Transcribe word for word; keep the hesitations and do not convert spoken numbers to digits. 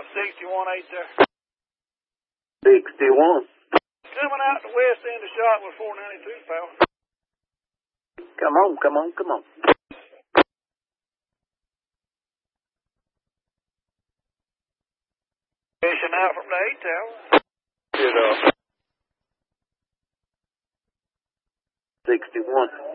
on sixty-one eight there. sixty-one. Coming out the west end of shot with four ninety-two, pal. Come on, come on, come on. Fishing out from the eight tower. Get up. sixty-one.